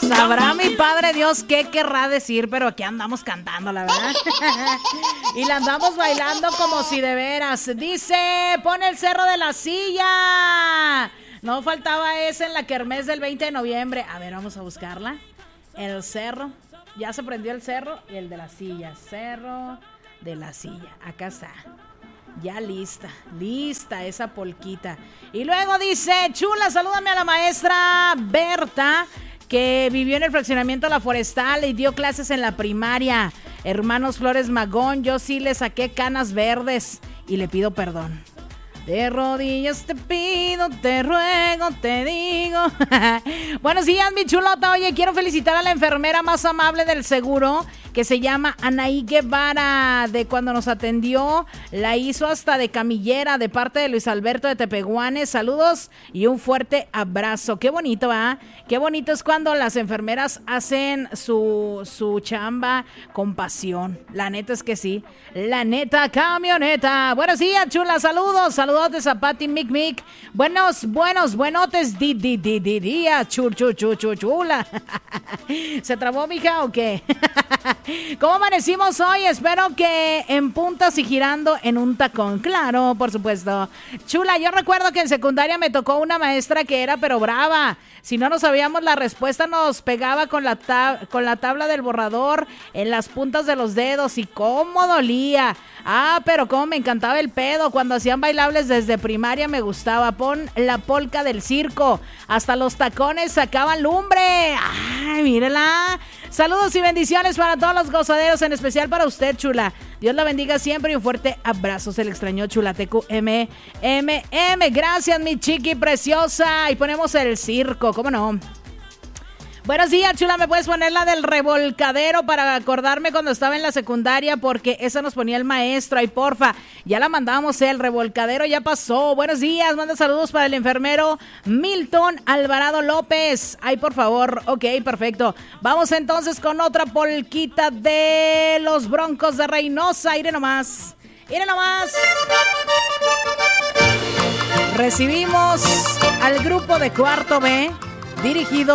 Sabrá mi padre Dios qué querrá decir, pero aquí andamos cantando, la verdad. Y la andamos bailando como si de veras. Dice, pone el Cerro de la Silla. No faltaba ese en la kermés del 20 de noviembre. A ver, vamos a buscarla. El cerro. Ya se prendió el cerro y el de la silla. Cerro de la Silla. Acá está. Ya lista esa polquita. Y luego dice, chula, salúdame a la maestra Berta, que vivió en el fraccionamiento La Forestal y dio clases en la primaria. Hermanos Flores Magón, yo sí le saqué canas verdes y le pido perdón. De rodillas te pido, te ruego, te digo. Buenos días, mi chulota. Oye, quiero felicitar a la enfermera más amable del seguro, que se llama Anaí Guevara. De cuando nos atendió, la hizo hasta de camillera, de parte de Luis Alberto de Tepehuanes. Saludos y un fuerte abrazo. Qué bonito, ¿ah? Qué bonito es cuando las enfermeras hacen su chamba con pasión. La neta es que sí. La neta, camioneta. Buenos días, chula. Saludos de Zapati, Mic. Buenotes día, chula. ¿Se trabó, mija, o qué? ¿Cómo amanecimos hoy? Espero que en puntas y girando en un tacón. Claro, por supuesto. Chula, yo recuerdo que en secundaria me tocó una maestra que era pero brava. Si no nos sabíamos la respuesta, nos pegaba con la tabla del borrador en las puntas de los dedos. Y cómo dolía. Pero cómo me encantaba el pedo. Cuando hacían bailables desde primaria me gustaba. Pon la polca del circo. Hasta los tacones sacaban lumbre. ¡Ay, mírela! Saludos y bendiciones para todos los gozaderos, en especial para usted, chula. Dios la bendiga siempre y un fuerte abrazo. Se le extrañó, Chulatecu MMM. Gracias, mi chiqui preciosa. Y ponemos el circo, ¿cómo no? Buenos días, chula, ¿me puedes poner la del revolcadero para acordarme cuando estaba en la secundaria? Porque esa nos ponía el maestro, ay porfa, ya la mandamos, el revolcadero ya pasó. Buenos días, manda saludos para el enfermero Milton Alvarado López. Ay, por favor, ok, perfecto. Vamos entonces con otra polquita de los Broncos de Reynosa, iré nomás. Recibimos al grupo de Cuarto B, dirigido